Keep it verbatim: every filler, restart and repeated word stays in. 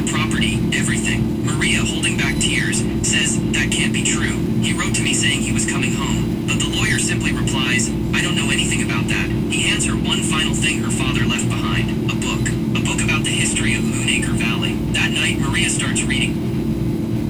their property, everything. Maria, holding back tears, says,